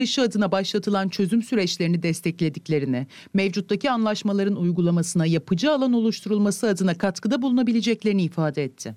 barışı adına başlatılan çözüm süreçlerini desteklediklerini, mevcuttaki anlaşmaların uygulamasına yapıcı alan oluşturulması adına katkıda bulunabileceklerini ifade etti.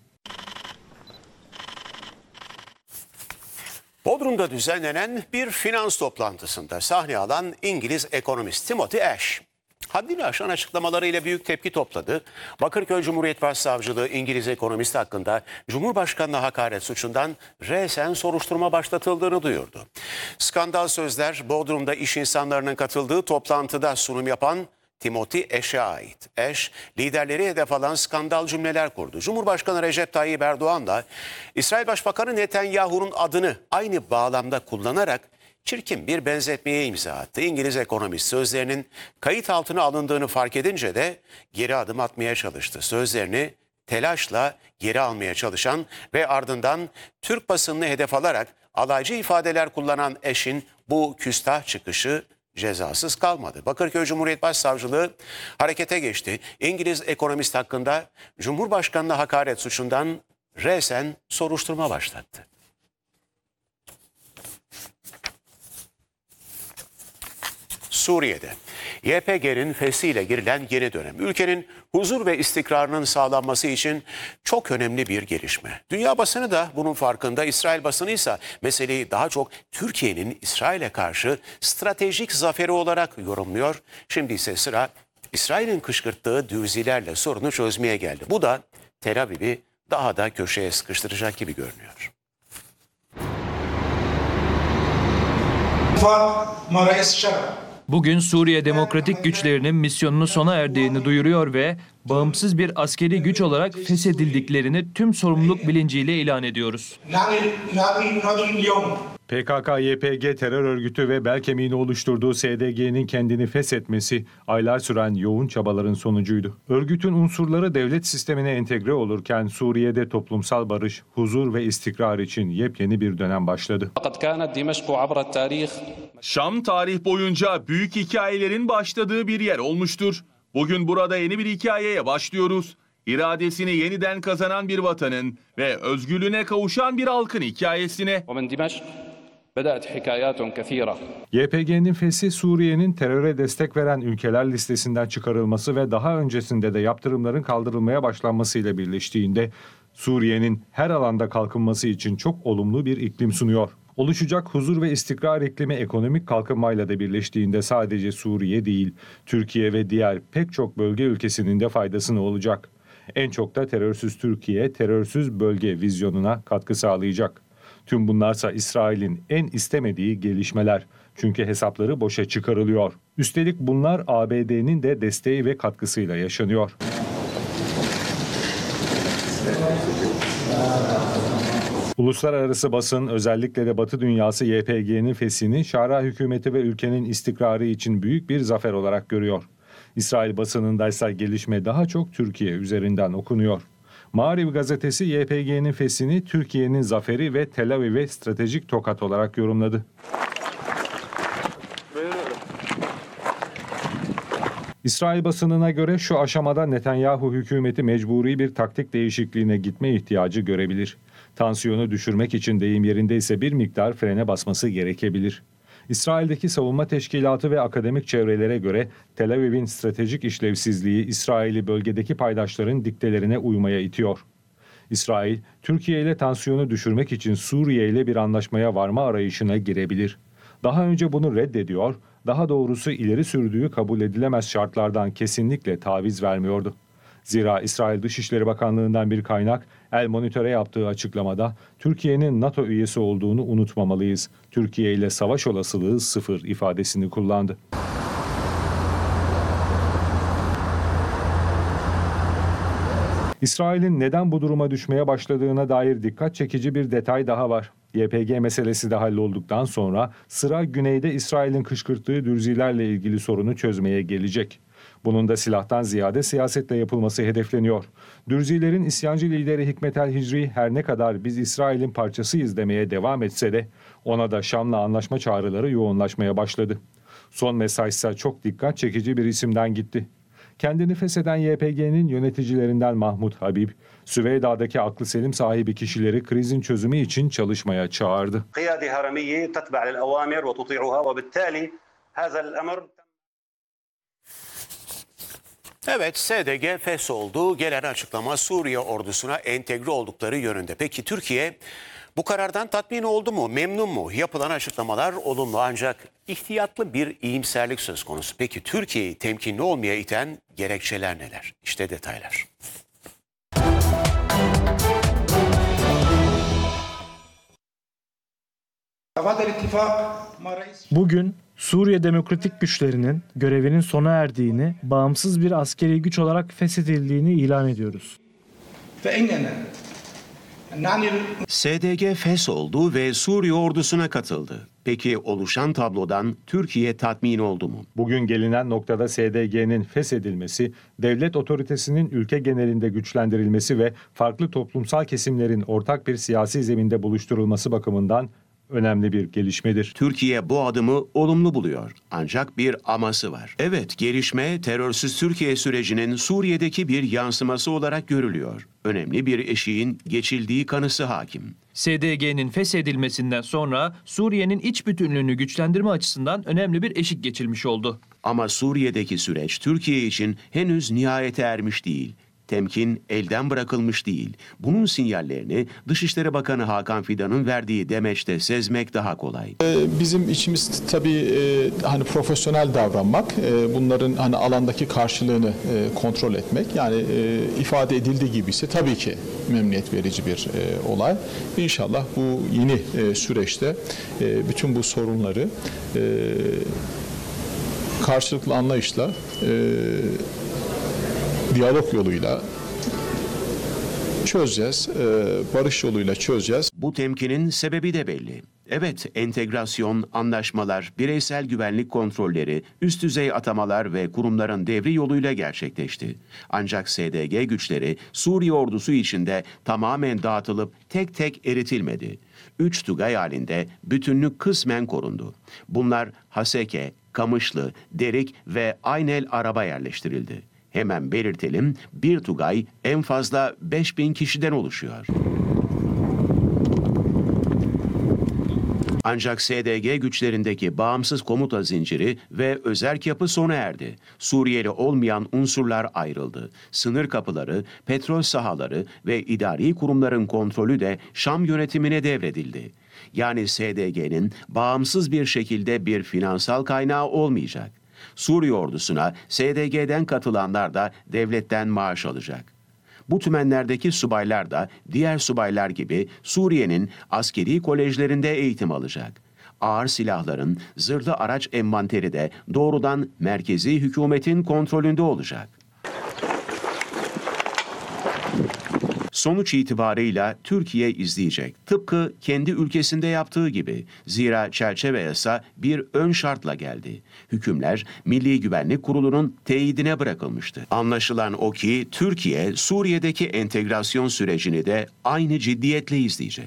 Bodrum'da düzenlenen bir finans toplantısında sahne alan İngiliz ekonomist Timothy Ash, haddini aşan açıklamalarıyla büyük tepki topladı. Bakırköy Cumhuriyet Başsavcılığı İngiliz ekonomist hakkında Cumhurbaşkanı'na hakaret suçundan resen soruşturma başlatıldığını duyurdu. Skandal sözler Bodrum'da iş insanlarının katıldığı toplantıda sunum yapan Timothy Ash'e ait. Ash, liderleri hedef alan skandal cümleler kurdu. Cumhurbaşkanı Recep Tayyip Erdoğan'la İsrail Başbakanı Netanyahu'nun adını aynı bağlamda kullanarak çirkin bir benzetmeye imza attı. İngiliz ekonomist sözlerinin kayıt altına alındığını fark edince de geri adım atmaya çalıştı. Sözlerini telaşla geri almaya çalışan ve ardından Türk basınını hedef alarak alaycı ifadeler kullanan Ash'in bu küstah çıkışı cezasız kalmadı. Bakırköy Cumhuriyet Başsavcılığı harekete geçti. İngiliz ekonomist hakkında Cumhurbaşkanı'na hakaret suçundan resen soruşturma başlattı. Suriye'de YPG'nin feshiyle girilen yeni dönem, ülkenin huzur ve istikrarının sağlanması için çok önemli bir gelişme. Dünya basını da bunun farkında, İsrail basını ise meseleyi daha çok Türkiye'nin İsrail'e karşı stratejik zaferi olarak yorumluyor. Şimdi ise sıra İsrail'in kışkırttığı dürzilerle sorunu çözmeye geldi. Bu da Tel Aviv'i daha da köşeye sıkıştıracak gibi görünüyor. Bugün Suriye Demokratik Güçlerinin misyonunu sona erdiğini duyuruyor ve bağımsız bir askeri güç olarak feshedildiklerini tüm sorumluluk bilinciyle ilan ediyoruz. PKK-YPG terör örgütü ve bel kemiğini oluşturduğu SDG'nin kendini feshetmesi aylar süren yoğun çabaların sonucuydu. Örgütün unsurları devlet sistemine entegre olurken Suriye'de toplumsal barış, huzur ve istikrar için yepyeni bir dönem başladı. Şam tarih boyunca büyük hikayelerin başladığı bir yer olmuştur. Bugün burada yeni bir hikayeye başlıyoruz. İradesini yeniden kazanan bir vatanın ve özgürlüğüne kavuşan bir halkın hikayesine. YPG'nin feshi Suriye'nin teröre destek veren ülkeler listesinden çıkarılması ve daha öncesinde de yaptırımların kaldırılmaya başlanmasıyla birleştiğinde Suriye'nin her alanda kalkınması için çok olumlu bir iklim sunuyor. Oluşacak huzur ve istikrar iklimi ekonomik kalkınmayla da birleştiğinde sadece Suriye değil, Türkiye ve diğer pek çok bölge ülkesinin de faydasına olacak. En çok da terörsüz Türkiye, terörsüz bölge vizyonuna katkı sağlayacak. Tüm bunlarsa İsrail'in en istemediği gelişmeler. Çünkü hesapları boşa çıkarılıyor. Üstelik bunlar ABD'nin de desteği ve katkısıyla yaşanıyor. Uluslararası basın, özellikle de Batı dünyası YPG'nin feshini Şara hükümeti ve ülkenin istikrarı için büyük bir zafer olarak görüyor. İsrail basınındaysa gelişme daha çok Türkiye üzerinden okunuyor. Maariv gazetesi YPG'nin feshini Türkiye'nin zaferi ve Tel Aviv'e stratejik tokat olarak yorumladı. İsrail basınına göre şu aşamada Netanyahu hükümeti mecburi bir taktik değişikliğine gitme ihtiyacı görebilir. Tansiyonu düşürmek için deyim yerindeyse bir miktar frene basması gerekebilir. İsrail'deki savunma teşkilatı ve akademik çevrelere göre Tel Aviv'in stratejik işlevsizliği İsrail'i bölgedeki paydaşların diktelerine uymaya itiyor. İsrail, Türkiye ile tansiyonu düşürmek için Suriye ile bir anlaşmaya varma arayışına girebilir. Daha önce bunu reddediyor, daha doğrusu ileri sürdüğü kabul edilemez şartlardan kesinlikle taviz vermiyordu. Zira İsrail Dışişleri Bakanlığı'ndan bir kaynak El Monitör'e yaptığı açıklamada Türkiye'nin NATO üyesi olduğunu unutmamalıyız. Türkiye ile savaş olasılığı sıfır ifadesini kullandı. İsrail'in neden bu duruma düşmeye başladığına dair dikkat çekici bir detay daha var. YPG meselesi de hallolduktan sonra sıra güneyde İsrail'in kışkırttığı dürzilerle ilgili sorunu çözmeye gelecek. Bunun da silahtan ziyade siyasetle yapılması hedefleniyor. Dürzilerin isyancı lideri Hikmet el-Hicri her ne kadar biz İsrail'in parçasıyız demeye devam etse de ona da Şam'la anlaşma çağrıları yoğunlaşmaya başladı. Son mesajsa çok dikkat çekici bir isimden gitti. Kendini fesheden YPG'nin yöneticilerinden Mahmut Habib, Süveyda'daki aklı selim sahibi kişileri krizin çözümü için çalışmaya çağırdı. قيادة هرمية تتبع للأوامر وتطيعها وبالتالي هذا الأمر. Evet, SDG fes oldu. Gelen açıklama Suriye ordusuna entegre oldukları yönünde. Peki Türkiye bu karardan tatmin oldu mu? Memnun mu? Yapılan açıklamalar olumlu ancak ihtiyatlı bir iyimserlik söz konusu. Peki Türkiye'yi temkinli olmaya iten gerekçeler neler? İşte detaylar. Bugün Suriye Demokratik Güçlerinin görevinin sona erdiğini, bağımsız bir askeri güç olarak feshedildiğini ilan ediyoruz. SDG fes oldu ve Suriye ordusuna katıldı. Peki oluşan tablodan Türkiye tatmin oldu mu? Bugün gelinen noktada SDG'nin feshedilmesi, devlet otoritesinin ülke genelinde güçlendirilmesi ve farklı toplumsal kesimlerin ortak bir siyasi zeminde buluşturulması bakımından önemli bir gelişmedir. Türkiye bu adımı olumlu buluyor. Ancak bir aması var. Evet, gelişme terörsüz Türkiye sürecinin Suriye'deki bir yansıması olarak görülüyor. Önemli bir eşiğin geçildiği kanısı hakim. SDG'nin feshedilmesinden sonra Suriye'nin iç bütünlüğünü güçlendirme açısından önemli bir eşik geçilmiş oldu. Ama Suriye'deki süreç Türkiye için henüz nihayete ermiş değil. Temkin elden bırakılmış değil. Bunun sinyallerini Dışişleri Bakanı Hakan Fidan'ın verdiği demeçte sezmek daha kolay. Bizim içimiz tabii hani profesyonel davranmak, bunların hani alandaki karşılığını kontrol etmek. Yani ifade edildiği gibi ise tabii ki memnuniyet verici bir olay. İnşallah bu yeni süreçte bütün bu sorunları karşılıklı anlayışla diyalog yoluyla çözeceğiz, barış yoluyla çözeceğiz. Bu temkinin sebebi de belli. Evet, entegrasyon, anlaşmalar, bireysel güvenlik kontrolleri, üst düzey atamalar ve kurumların devri yoluyla gerçekleşti. Ancak SDG güçleri Suriye ordusu içinde tamamen dağıtılıp tek tek eritilmedi. 3 tugay halinde bütünlük kısmen korundu. Bunlar Haseke, Kamışlı, Derik ve Aynel Arab'a yerleştirildi. Hemen belirtelim, bir tugay en fazla 5000 kişiden oluşuyor. Ancak SDG güçlerindeki bağımsız komuta zinciri ve özerk yapı sona erdi. Suriyeli olmayan unsurlar ayrıldı. Sınır kapıları, petrol sahaları ve idari kurumların kontrolü de Şam yönetimine devredildi. Yani SDG'nin bağımsız bir şekilde bir finansal kaynağı olmayacak. Suriye ordusuna SDG'den katılanlar da devletten maaş alacak. Bu tümenlerdeki subaylar da diğer subaylar gibi Suriye'nin askeri kolejlerinde eğitim alacak. Ağır silahların, zırhlı araç envanteri de doğrudan merkezi hükümetin kontrolünde olacak. Sonuç itibarıyla Türkiye izleyecek. Tıpkı kendi ülkesinde yaptığı gibi. Zira çerçeve yasa bir ön şartla geldi. Hükümler Milli Güvenlik Kurulu'nun teyidine bırakılmıştı. Anlaşılan o ki Türkiye Suriye'deki entegrasyon sürecini de aynı ciddiyetle izleyecek.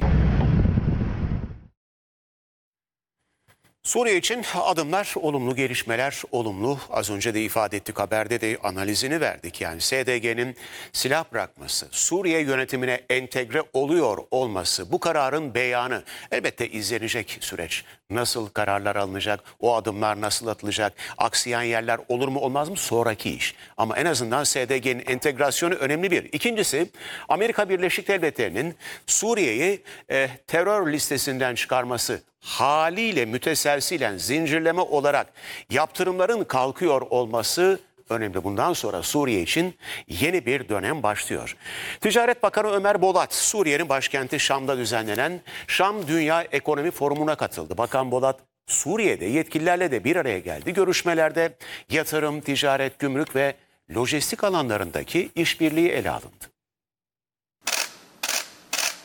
Suriye için adımlar olumlu, gelişmeler olumlu. Az önce de ifade ettik, haberde de analizini verdik. Yani SDG'nin silah bırakması, Suriye yönetimine entegre oluyor olması, bu kararın beyanı. Elbette izlenecek süreç. Nasıl kararlar alınacak, o adımlar nasıl atılacak, aksayan yerler olur mu olmaz mı sonraki iş. Ama en azından SDG'nin entegrasyonu önemli bir. İkincisi, Amerika Birleşik Devletleri'nin Suriye'yi terör listesinden çıkarması. Haliyle müteselsilen zincirleme olarak yaptırımların kalkıyor olması önemli. Bundan sonra Suriye için yeni bir dönem başlıyor. Ticaret Bakanı Ömer Bolat, Suriye'nin başkenti Şam'da düzenlenen Şam Dünya Ekonomi Forumu'na katıldı. Bakan Bolat, Suriye'de yetkililerle de bir araya geldi. Görüşmelerde yatırım, ticaret, gümrük ve lojistik alanlarındaki işbirliği ele alındı.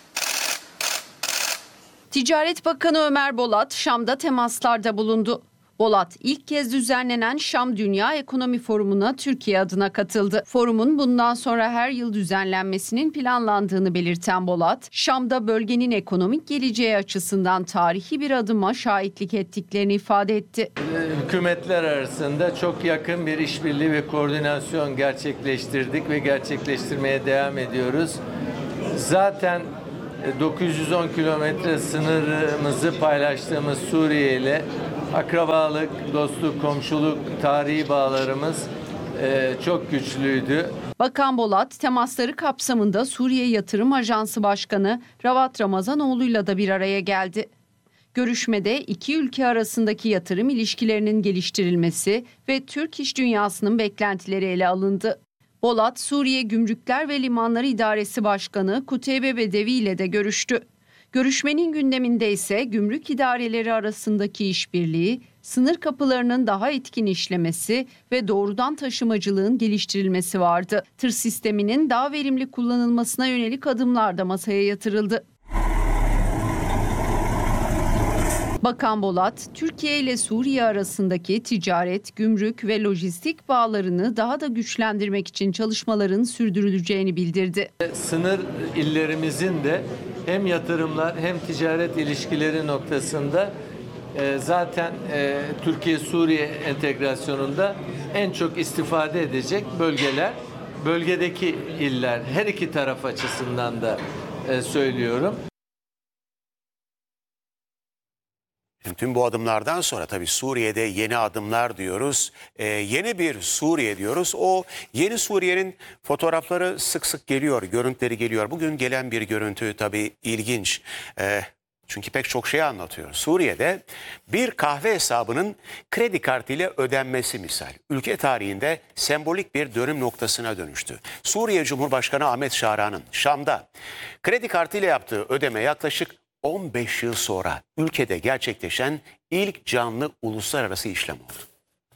Ticaret Bakanı Ömer Bolat, Şam'da temaslarda bulundu. Bolat ilk kez düzenlenen Şam Dünya Ekonomi Forumu'na Türkiye adına katıldı. Forumun bundan sonra her yıl düzenlenmesinin planlandığını belirten Bolat, Şam'da bölgenin ekonomik geleceği açısından tarihi bir adıma şahitlik ettiklerini ifade etti. Hükümetler arasında çok yakın bir işbirliği ve koordinasyon gerçekleştirdik ve gerçekleştirmeye devam ediyoruz. Zaten 910 kilometre sınırımızı paylaştığımız Suriye ile akrabalık, dostluk, komşuluk, tarihi bağlarımız çok güçlüydü. Bakan Bolat, temasları kapsamında Suriye Yatırım Ajansı Başkanı Ravat Ramazanoğlu'yla da bir araya geldi. Görüşmede iki ülke arasındaki yatırım ilişkilerinin geliştirilmesi ve Türk iş dünyasının beklentileri ele alındı. Bolat, Suriye Gümrükler ve Limanları İdaresi Başkanı Kuteybe Bedevi ile de görüştü. Görüşmenin gündeminde ise gümrük idareleri arasındaki işbirliği, sınır kapılarının daha etkin işlemesi ve doğrudan taşımacılığın geliştirilmesi vardı. Tır sisteminin daha verimli kullanılmasına yönelik adımlar da masaya yatırıldı. Bakan Bolat, Türkiye ile Suriye arasındaki ticaret, gümrük ve lojistik bağlarını daha da güçlendirmek için çalışmaların sürdürüleceğini bildirdi. Sınır illerimizin de hem yatırımlar hem ticaret ilişkileri noktasında zaten Türkiye-Suriye entegrasyonunda en çok istifade edecek bölgeler, bölgedeki iller, her iki taraf açısından da söylüyorum. Şimdi tüm bu adımlardan sonra tabii Suriye'de yeni adımlar diyoruz. Yeni bir Suriye diyoruz. O yeni Suriye'nin fotoğrafları sık sık geliyor, görüntüleri geliyor. Bugün gelen bir görüntü tabii ilginç. Çünkü pek çok şey anlatıyor. Suriye'de bir kahve hesabının kredi kartıyla ödenmesi misal. Ülke tarihinde sembolik bir dönüm noktasına dönüştü. Suriye Cumhurbaşkanı Ahmet Şara'nın Şam'da kredi kartıyla yaptığı ödeme yaklaşık 15 yıl sonra ülkede gerçekleşen ilk canlı uluslararası işlem oldu.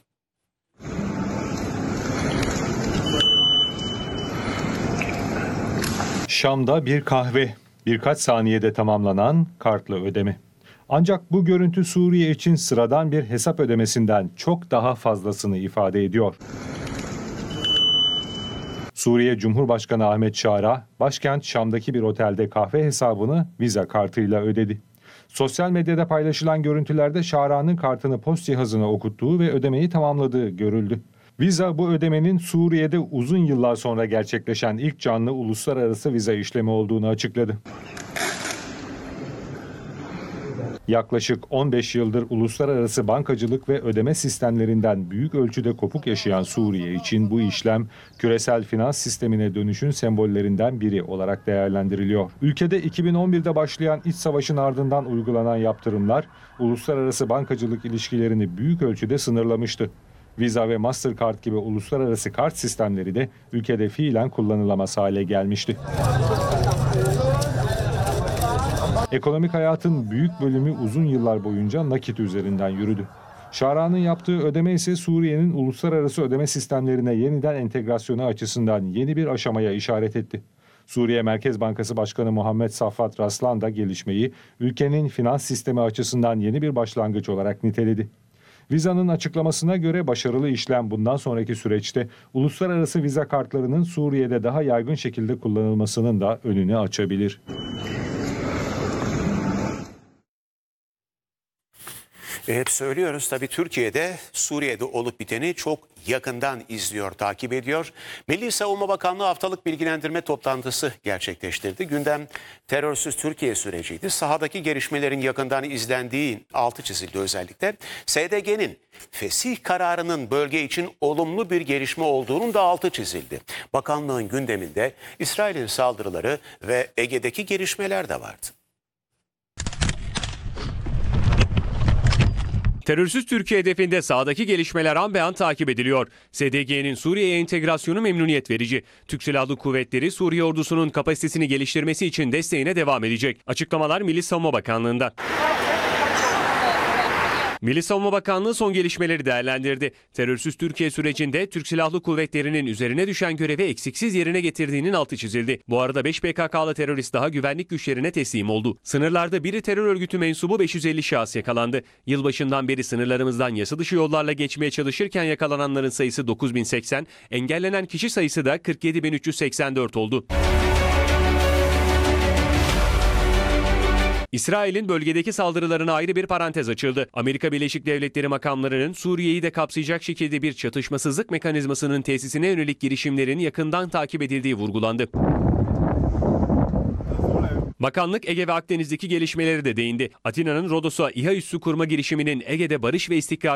Şam'da bir kahve, birkaç saniyede tamamlanan kartla ödeme. Ancak bu görüntü Suriye için sıradan bir hesap ödemesinden çok daha fazlasını ifade ediyor. Suriye Cumhurbaşkanı Ahmet Şara, başkent Şam'daki bir otelde kahve hesabını Visa kartıyla ödedi. Sosyal medyada paylaşılan görüntülerde Şara'nın kartını post cihazına okuttuğu ve ödemeyi tamamladığı görüldü. Visa bu ödemenin Suriye'de uzun yıllar sonra gerçekleşen ilk canlı uluslararası viza işlemi olduğunu açıkladı. Yaklaşık 15 yıldır uluslararası bankacılık ve ödeme sistemlerinden büyük ölçüde kopuk yaşayan Suriye için bu işlem küresel finans sistemine dönüşün sembollerinden biri olarak değerlendiriliyor. Ülkede 2011'de başlayan iç savaşın ardından uygulanan yaptırımlar uluslararası bankacılık ilişkilerini büyük ölçüde sınırlamıştı. Visa ve Mastercard gibi uluslararası kart sistemleri de ülkede fiilen kullanılamaz hale gelmişti. Ekonomik hayatın büyük bölümü uzun yıllar boyunca nakit üzerinden yürüdü. Şara'nın yaptığı ödeme ise Suriye'nin uluslararası ödeme sistemlerine yeniden entegrasyonu açısından yeni bir aşamaya işaret etti. Suriye Merkez Bankası Başkanı Muhammed Saffat Raslan da gelişmeyi ülkenin finans sistemi açısından yeni bir başlangıç olarak niteledi. Visa'nın açıklamasına göre başarılı işlem bundan sonraki süreçte uluslararası viza kartlarının Suriye'de daha yaygın şekilde kullanılmasının da önünü açabilir. Hep söylüyoruz tabii Türkiye'de Suriye'de olup biteni çok yakından izliyor, takip ediyor. Milli Savunma Bakanlığı haftalık bilgilendirme toplantısı gerçekleştirdi. Gündem terörsüz Türkiye süreciydi. Sahadaki gelişmelerin yakından izlendiği altı çizildi özellikle. SDG'nin fesih kararının bölge için olumlu bir gelişme olduğunun da altı çizildi. Bakanlığın gündeminde İsrail'in saldırıları ve Ege'deki gelişmeler de vardı. Terörsüz Türkiye hedefinde sahadaki gelişmeler an be an takip ediliyor. SDG'nin Suriye'ye entegrasyonu memnuniyet verici. Türk Silahlı Kuvvetleri Suriye ordusunun kapasitesini geliştirmesi için desteğine devam edecek. Açıklamalar Milli Savunma Bakanlığı'ndan. Milli Savunma Bakanlığı son gelişmeleri değerlendirdi. Terörsüz Türkiye sürecinde Türk Silahlı Kuvvetleri'nin üzerine düşen görevi eksiksiz yerine getirdiğinin altı çizildi. Bu arada 5 PKK'lı terörist daha güvenlik güçlerine teslim oldu. Sınırlarda biri terör örgütü mensubu 550 şahıs yakalandı. Yılbaşından beri sınırlarımızdan yasa dışı yollarla geçmeye çalışırken yakalananların sayısı 9080, engellenen kişi sayısı da 47384 oldu. İsrail'in bölgedeki saldırılarına ayrı bir parantez açıldı. Amerika Birleşik Devletleri makamlarının Suriye'yi de kapsayacak şekilde bir çatışmasızlık mekanizmasının tesisine yönelik girişimlerin yakından takip edildiği vurgulandı. Bakanlık Ege ve Akdeniz'deki gelişmeleri de değindi. Atina'nın Rodos'a İHA üssü kurma girişiminin Ege'de barış ve istikrar